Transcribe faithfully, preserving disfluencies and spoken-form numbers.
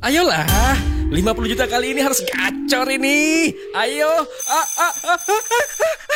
Ayolah, lima puluh juta kali ini harus gacor ini. Ayo. Ah, ah, ah, ah, ah.